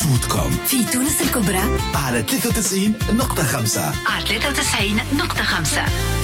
صوتكم في تونس الكبرى على 93.5 على 93.5.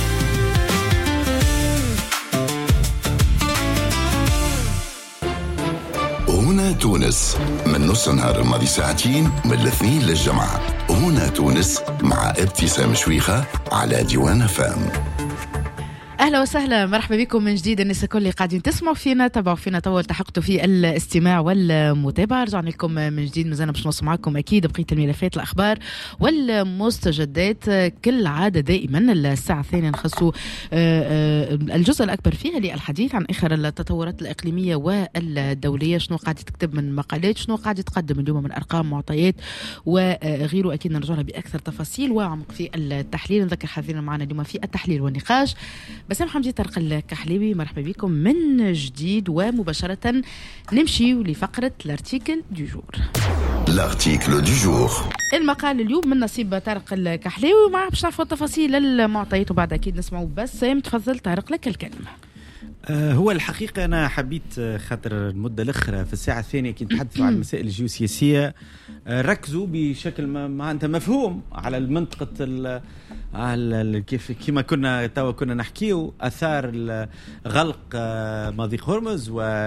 هنا تونس من نص نهار الماضي ساعتين من الاثنين للجمعة. هنا تونس مع ابتسام شويخة على ديوان فام. أهلا وسهلا، مرحبا بكم من جديد. الناس الكل اللي قاعدين تسمعوا فينا تابعوا فينا طول تحقتوا في الاستماع والمتابعة. رجعنا لكم من جديد، مازلنا باش نوصل معكم أكيد بقية الملفات الأخبار والمستجدات كل عادة. دائما الساعة الثانية نخصوا الجزء الأكبر فيها للحديث عن آخر التطورات الإقليمية والدولية، شنو قاعد تكتب من مقالات، شنو قاعد يتقدم اليوم من أرقام معطيات وغيره. أكيد نرجع لها بأكثر تفاصيل وعمق في التحليل. نذكر حاضرين معنا اليوم في التحليل والنقاش بسام حمدي طارق الكحليبي. مرحبا بكم من جديد، ومباشرة نمشي لفقرة الارتيكل دو جور. الارتيكل دو جور، المقال اليوم من نصيب طارق الكحليبي، ومع باش نعرفوا التفاصيل المعطيات وبعد أكيد نسمعوا بسام. تفضل طارق، لك الكلمة. هو الحقيقة أنا حبيت خاطر المدة الأخرى في الساعة الثانية كي نتحدثوا عن المسائل الجيوسياسية ركزوا بشكل ما أنت مفهوم على المنطقة كيف كما كنا نحكيه أثار غلق مضيق هرمز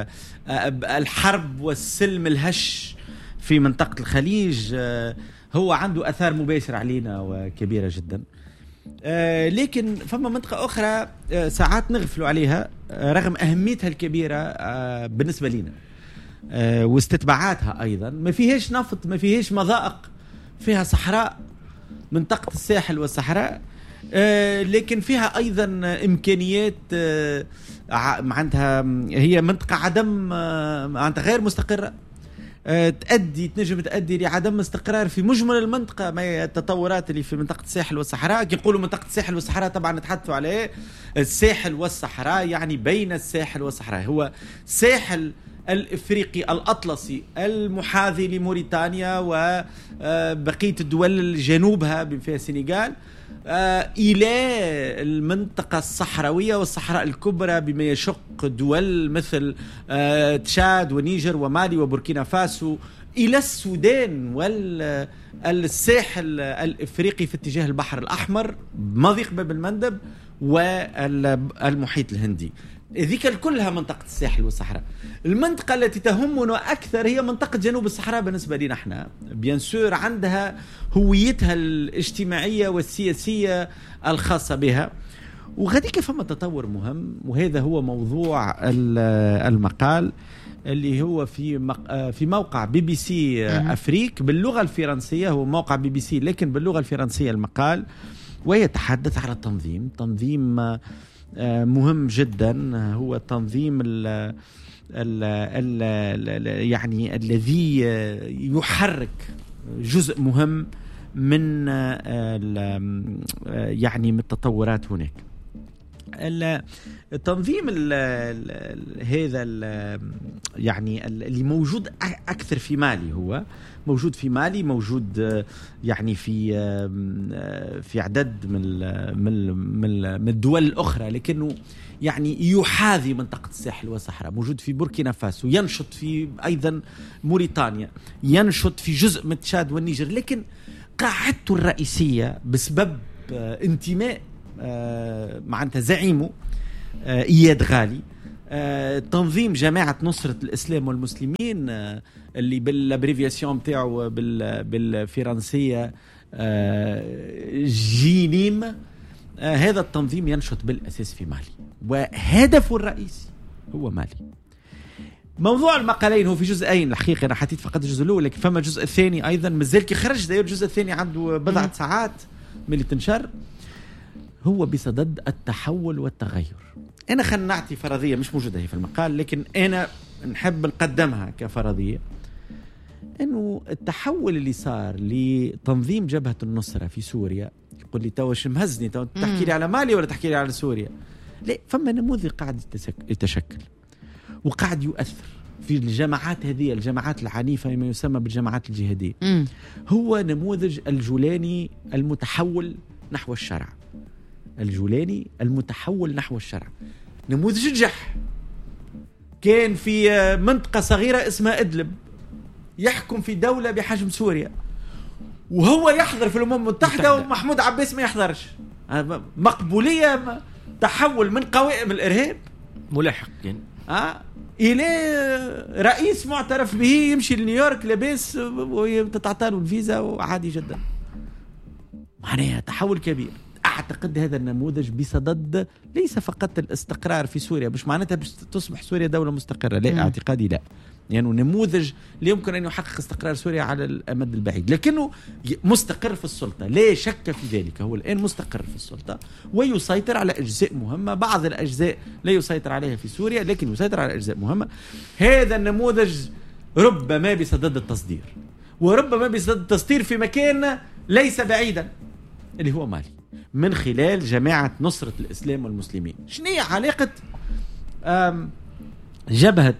والحرب والسلم الهش في منطقة الخليج. هو عنده أثار مباشرة علينا وكبيرة جدا. لكن فما منطقة أخرى ساعات نغفلوا عليها رغم أهميتها الكبيرة بالنسبة لنا واستتباعاتها أيضا. ما فيهاش نفط، ما فيهاش مضائق، فيها صحراء، منطقة الساحل والصحراء، لكن فيها أيضا إمكانيات معناتها هي منطقة عدم معناتها غير مستقرة، تنجم تؤدي لعدم استقرار في مجمل المنطقة. ما التطورات اللي في منطقة الساحل والصحراء، كي نقولوا منطقة الساحل والصحراء طبعا نتحدثوا على الساحل والصحراء، يعني بين الساحل والصحراء هو ساحل الإفريقي الأطلسي المحاذي لموريتانيا وبقية الدول الجنوبها بما فيها السنغال، إلى المنطقة الصحراوية والصحراء الكبرى بما يشق دول مثل تشاد ونيجر ومالي وبوركينا فاسو، إلى السودان والساحل الإفريقي في اتجاه البحر الأحمر، مضيق باب المندب والمحيط الهندي. ذيك كلها منطقة الساحل والصحراء. المنطقة التي تهمنا أكثر هي منطقة جنوب الصحراء بالنسبة لنا احنا. بيان سور عندها هويتها الاجتماعية والسياسية الخاصة بها، وغاديك فما تطور مهم، وهذا هو موضوع المقال اللي هو في موقع بي بي سي أفريك باللغة الفرنسية. هو موقع بي بي سي لكن باللغة الفرنسية المقال، ويتحدث على تنظيم مهم جدا. هو التنظيم يعني الذي يحرك جزء مهم من يعني من التطورات هناك. التنظيم هذا يعني اللي موجود أكثر في مالي، هو موجود في مالي، موجود يعني في عدد من الدول الأخرى، لكنه يعني يحاذي منطقة الساحل والصحراء. موجود في بوركينا فاسو، ينشط في أيضا موريتانيا، ينشط في جزء من تشاد والنيجر، لكن قاعدته الرئيسية بسبب انتماء معناتها زعيمه إياد غالي، تنظيم جماعة نصرة الإسلام والمسلمين اللي بالابريفياسيون بتاعه بالفرنسية جينيم. هذا التنظيم ينشط بالأساس في مالي، وهدفه الرئيسي هو مالي. موضوع المقالين هو في جزئين الحقيقة، أنا حكيت فقط الجزء الأول، لكن فما الجزء الثاني أيضا مازال كي خرج. داير الجزء الثاني عنده بضعة ساعات من اللي تنشر. هو بصدد التحول والتغير. أنا خلنا نعطي فرضية مش موجودة هي في المقال، لكن أنا نحب نقدمها كفرضية، أنه التحول اللي صار لتنظيم جبهة النصرة في سوريا. يقول لي توش مهزني، تحكي لي على مالي ولا تحكي لي على سوريا؟ لا، فما نموذج قاعد يتشكل وقاعد يؤثر في الجماعات هذه، الجماعات العنيفة ما يسمى بالجماعات الجهادية. هو نموذج الجولاني المتحول نحو الشرع. الجولاني المتحول نحو الشرع نموذج نجح. كان في منطقة صغيرة اسمها إدلب، يحكم في دولة بحجم سوريا وهو يحضر في الأمم المتحدة ومحمود عباس ما يحضرش. مقبولية تحول من قوائم الإرهاب ملاحق يعني إلى رئيس معترف به يمشي لنيويورك لاباس وتتعطاله الفيزا وعادي جدا. معناها تحول كبير. أعتقد هذا النموذج بصدد ليس فقط الاستقرار في سوريا، مش معناتها تصبح سوريا دولة مستقرة، لا اعتقادي لا، يعني نموذج يمكن أن يحقق استقرار سوريا على الأمد البعيد، لكنه مستقر في السلطة لا شك في ذلك. هو الآن مستقر في السلطة ويسيطر على أجزاء مهمة، بعض الأجزاء لا يسيطر عليها في سوريا لكن يسيطر على أجزاء مهمة. هذا النموذج ربما بصدد التصدير، وربما بصدد التصدير في مكان ليس بعيدا اللي هو مالي، من خلال جماعة نصرة الإسلام والمسلمين. شنو هي علاقة جبهة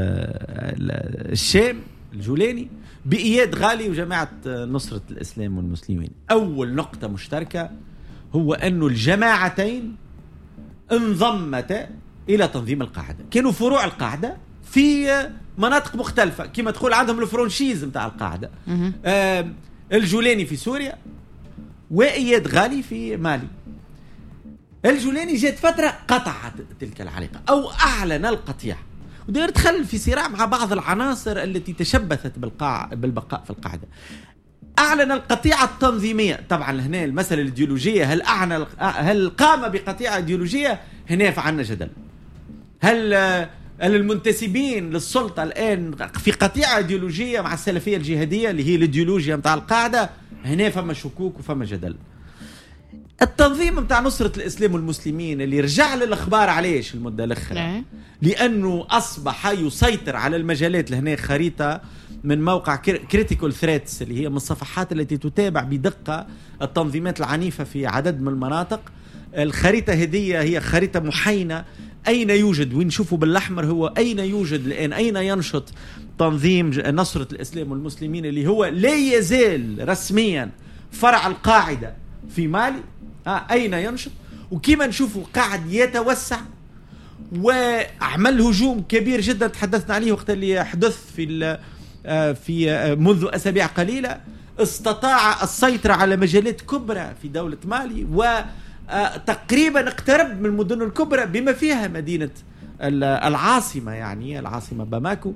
الشام الجولاني بإياد غالي وجماعة نصرة الإسلام والمسلمين؟ أول نقطة مشتركة هو أن الجماعتين انضمتا إلى تنظيم القاعدة، كانوا فروع القاعدة في مناطق مختلفة، كما تقول عندهم الفرنشيز متاع القاعدة. الجولاني في سوريا وإياد غالي في مالي. الجولاني جات فترة قطعت تلك العلاقة أو أعلن القطيع، ودير دخل في صراع مع بعض العناصر التي تشبثت بالبقاء في القاعدة. أعلن القطيعة التنظيمية. طبعا هنا المسألة الإيديولوجية، هل قام بقطيعة إيديولوجية؟ هنا فعنا جدل. هل المنتسبين للسلطة الآن في قطيعة إيديولوجية مع السلفية الجهادية اللي هي الإيديولوجيا متاع القاعدة؟ هنا فما شكوك وفما جدل. التنظيم متاع نصرة الإسلام والمسلمين اللي رجع للأخبار عليش المدة الأخرى، لأنه أصبح يسيطر على المجالات. لهنا خريطة من موقع كريتيكال ثريتس اللي هي من الصفحات التي تتابع بدقة التنظيمات العنيفة في عدد من المناطق. الخريطة هذه هي خريطة محاينة، أين يوجد، وين نشوفه بالأحمر هو أين يوجد الآن، أين ينشط تنظيم نصرة الإسلام والمسلمين اللي هو لا يزال رسميا فرع القاعدة في مالي. أين ينشط، وكما نشوفه قاعد يتوسع وعمل هجوم كبير جدا تحدثنا عليه وقت اللي حدث في منذ أسابيع قليلة. استطاع السيطرة على مجالات كبرى في دولة مالي وتقريبا اقترب من المدن الكبرى بما فيها مدينة العاصمة، يعني العاصمة باماكو.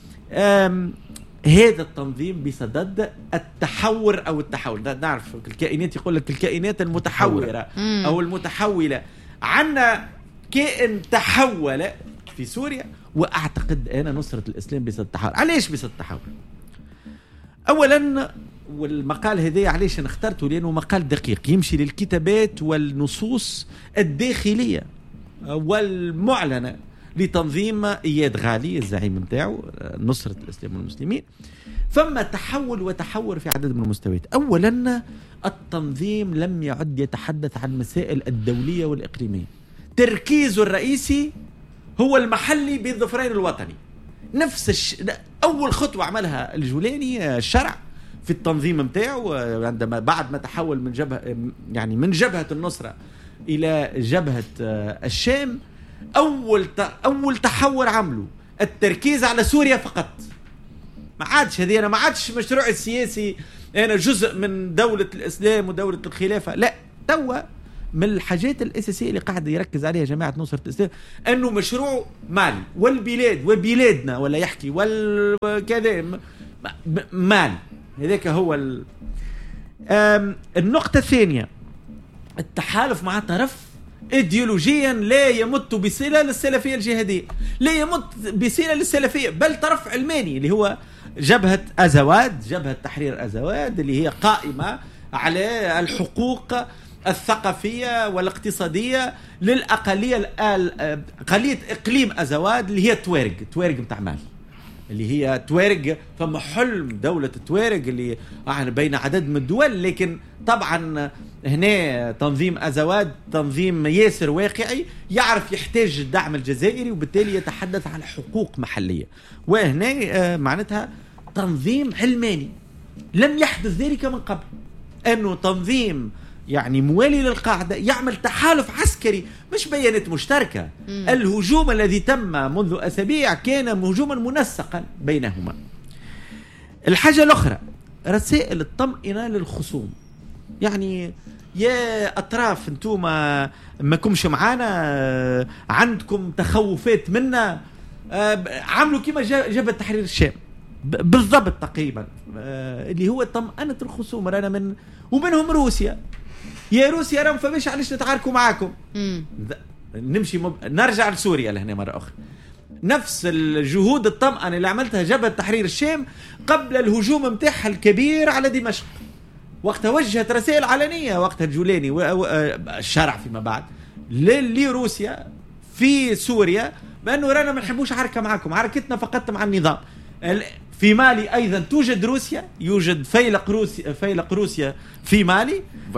هذا التنظيم بصدد التحور أو التحول. نعرف الكائنات يقول لك الكائنات المتحورة أو المتحولة. عنا كائن تحول في سوريا، وأعتقد أنا نصرة الإسلام بصدد التحول. علاش بصدد التحول؟ أولا، والمقال هذا علاش أنا اخترته لأنه مقال دقيق يمشي للكتابات والنصوص الداخلية والمعلنة لتنظيم إياد غالي الزعيم متاعه نصرة الإسلام والمسلمين. فما تحول وتحور في عدد من المستويات. أولا، التنظيم لم يعد يتحدث عن مسائل الدولية والإقليمية، تركيزه الرئيسي هو المحلي بالظفرين الوطني. نفس أول خطوة عملها الجولاني الشرع في التنظيم متاعه عندما بعد ما تحول من جبهة، يعني من جبهة النصرة إلى جبهة الشام. أول تحول عمله التركيز على سوريا فقط. ما عادش هذه، أنا ما عادش مشروع السياسي أنا جزء من دولة الإسلام ودولة الخلافة، لا. توا من الحاجات الأساسية اللي قاعد يركز عليها جماعة نصرة الإسلام أنه مشروع مالي والبلاد وبلادنا ولا يحكي والكذا مالي. هذاك هو النقطة الثانية، التحالف مع طرف ايديولوجيا لا يمت بصلة للسلفية الجهادية، لا يمت بصلة للسلفية، بل طرف علماني اللي هو جبهة أزواد، جبهة تحرير أزواد، اللي هي قائمة على الحقوق الثقافية والاقتصادية للأقلية، أقلية إقليم أزواد اللي هي توارق متاع مالي، اللي هي توارق. فما حلم دولة توارق اللي بين عدد من الدول، لكن طبعا هنا تنظيم أزواد تنظيم ياسر واقعي يعرف يحتاج الدعم الجزائري، وبالتالي يتحدث عن حقوق محلية. وهنا معناتها تنظيم علماني لم يحدث ذلك من قبل، أنه تنظيم يعني موالي للقاعدة يعمل تحالف عسكري، مش بيانات مشتركة. الهجوم الذي تم منذ أسابيع كان هجوما منسقا بينهما. الحاجة الأخرى رسائل الطمأنة للخصوم، يعني يا أطراف أنتم ما كمش معانا، عندكم تخوفات منا، عملوا كما جبهة تحرير الشام بالضبط تقريبا، اللي هو طمأنة الخصوم. رانا ومنهم روسيا، يا روسيا راهم فماش علاش نتعاركوا معاكم. نمشي نرجع لسوريا لهنا مرة أخرى، نفس الجهود الطمأنة اللي عملتها جبهة تحرير الشام قبل الهجوم متاعها الكبير على دمشق، وقتها وجهت رسائل علنية وقتها الجولاني والشرع فيما بعد لروسيا في سوريا بأنه رانا ما نحبوش عركة معكم، عركتنا فقط مع النظام. في مالي أيضا توجد روسيا، يوجد فيلق روسيا في مالي،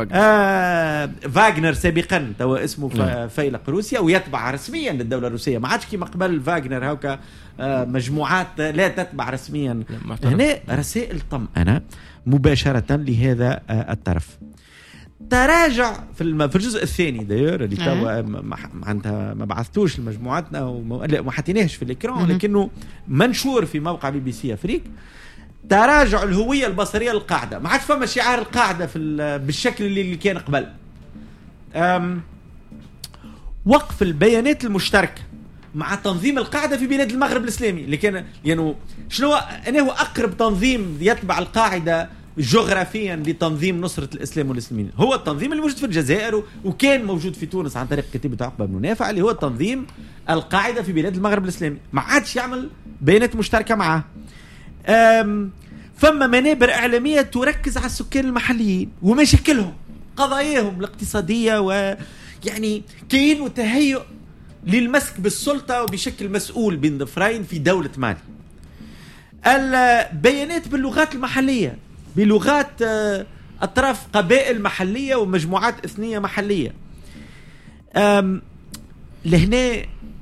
فاغنر سابقا توا اسمه فيلق روسيا، ويتبع رسميا للدولة الروسية، ما عادش كما قبل فاغنر هاكا مجموعات لا تتبع رسميا. هنا رسائل طمأنة مباشرة لهذا الطرف. تراجع في الجزء الثاني داير اللي توا معناتها ما بعثتوش لمجموعتنا وما حطيناهش في الاكران، لكنه منشور في موقع بي بي سي افريك. تراجع الهوية البصرية للقاعدة، ما عادش فما شعار القاعدة بالشكل اللي كان قبل. وقف البيانات المشتركة مع تنظيم القاعدة في بلاد المغرب الإسلامي اللي كان يعني شنو أنه أقرب تنظيم يتبع القاعدة جغرافيا لتنظيم نصرة الإسلام والمسلمين، هو التنظيم اللي موجود في الجزائر وكان موجود في تونس عن طريق كتيبة عقبة بن نافع، اللي هو تنظيم القاعدة في بلاد المغرب الإسلامي. ما عادش يعمل بيانات مشتركة معه. فما منابر إعلامية تركز على السكان المحليين ومشاكلهم، قضاياهم الاقتصادية، ويعني كاين تهيؤ للمسك بالسلطة وبشكل مسؤول بين ضفرين في دولة مالي. البيانات باللغات المحلية، بلغات أطراف قبائل محلية ومجموعات إثنية محلية. لهنا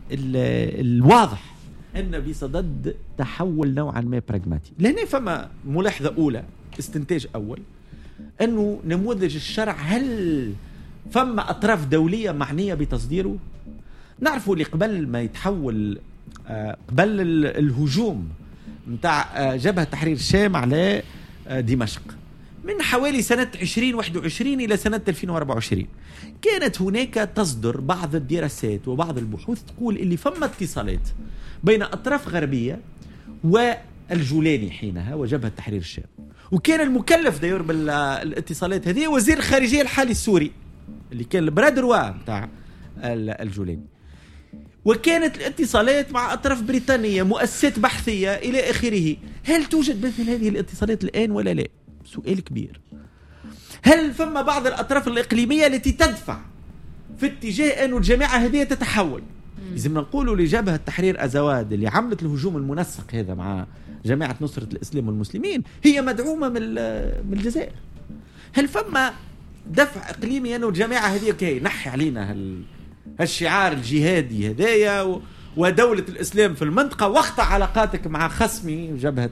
الواضح أن بصدد تحول نوعا ما براغماتي. لهنا فما ملاحظة أولى، استنتاج أول، أنه نموذج الشرع هل فما أطراف دولية معنية بتصديره؟ نعرفوا اللي قبل ما يتحول قبل الهجوم متاع جبهة تحرير الشام على دمشق من حوالي سنة 2021 إلى سنة 2024 كانت هناك تصدر بعض الدراسات وبعض البحوث تقول اللي فما اتصالات بين أطراف غربية والجولاني حينها وجبهة تحرير الشام، وكان المكلف داير بالاتصالات هذه وزير الخارجية الحالي السوري اللي كان البرادروا متاع الجولاني، وكانت الاتصالات مع أطراف بريطانية، مؤسسات بحثية إلى آخره. هل توجد مثل هذه الاتصالات الآن ولا لا؟ سؤال كبير. هل فما بعض الأطراف الإقليمية التي تدفع في اتجاه أن الجماعة هذه تتحول؟ لازم نقولوا لجبهة تحرير أزواد اللي عملت الهجوم المنسق هذا مع جماعة نصرة الإسلام والمسلمين هي مدعومة من الجزائر. هل فما دفع إقليمي أنه الجماعة هذه كي نحي علينا هالشعار الجهادي هدايا ودولة الإسلام في المنطقة، واقطع علاقاتك مع خصمي جبهة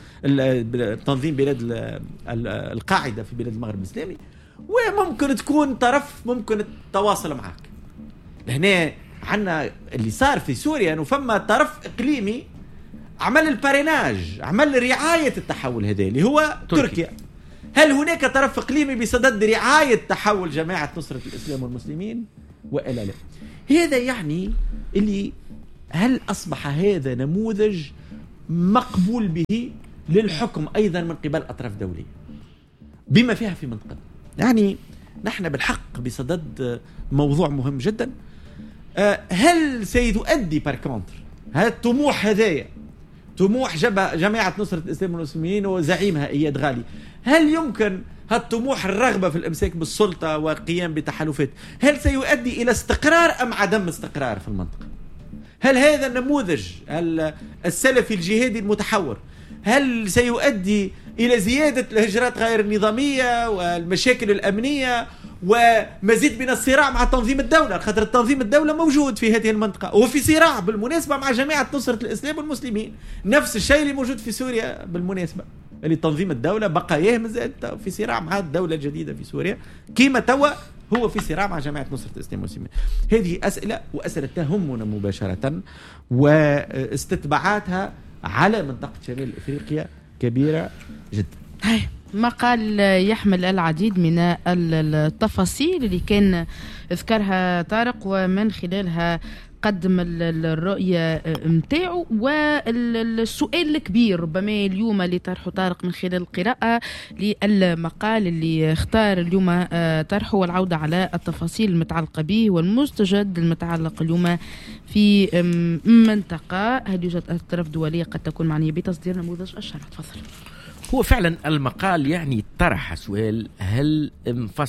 تنظيم بلاد القاعدة في بلاد المغرب الإسلامي، وممكن تكون طرف ممكن التواصل معك. هنا عنا اللي صار في سوريا أنه فما طرف إقليمي عمل الباريناج، عمل رعاية التحول هذا اللي هو تركيا. هل هناك طرف إقليمي بصدد رعاية تحول جماعة نصرة الإسلام والمسلمين وإلا لا؟ هذا يعني اللي هل أصبح هذا نموذج مقبول به للحكم أيضا من قبل أطراف دولية بما فيها في منطقة؟ يعني نحن بالحق بصدد موضوع مهم جدا. هل سيؤدي باركونتر هذا الطموح هذايا، طموح جماعة نصرة الإسلام والمسلمين وزعيمها إياد غالي، هل يمكن هالطموح الرغبة في الإمساك بالسلطة والقيام بتحالفات هل سيؤدي إلى استقرار أم عدم استقرار في المنطقة؟ هل هذا النموذج السلفي الجهادي المتحور هل سيؤدي إلى زيادة الهجرات غير النظامية والمشاكل الأمنية ومزيد من الصراع مع تنظيم الدولة؟ خاطر تنظيم الدولة موجود في هذه المنطقة وفي صراع بالمناسبة مع جماعة نصرة الإسلام والمسلمين، نفس الشيء اللي موجود في سوريا بالمناسبة، اللي تنظيم الدولة بقاياه مازال في صراع مع الدولة الجديدة في سوريا كيما توا هو في صراع مع جماعة نصرة الإسلام والمسلمين. هذه أسئلة وأسئلة تهمنا مباشرة واستتباعاتها على منطقة شمال إفريقيا كبيرة جدا. هاي مقال يحمل العديد من التفاصيل اللي كان ذكرها طارق، ومن خلالها قدم الرؤية متاعه. والسؤال الكبير ربما اليوم اللي طرحه طارق من خلال القراءة للمقال اللي اختار اليوم طرحه، والعودة على التفاصيل المتعلقة به والمستجد المتعلق اليوم في منطقة. هل يوجد أطراف دولية قد تكون معنية بتصدير نموذج الشرع؟ تفضل. هو فعلا المقال يعني طرح سؤال: هل انفصل